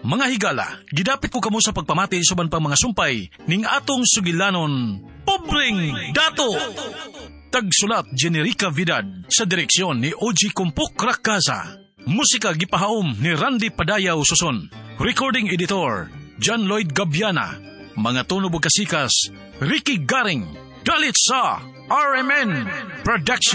Mga higala, gidapit ko kamo sa pagpamati suban pang mga sumpay ning atong sugilanon, Pobreng Dato! Tagsulat Generica Vidad sa direksyon ni OG Kumpok Rakaza. Musika gipahaom ni Randy Padayaw Suson. Recording editor John Lloyd Gabiana. Mga tunog ug kasikas Ricky Garing. Dalit sa RMN Production.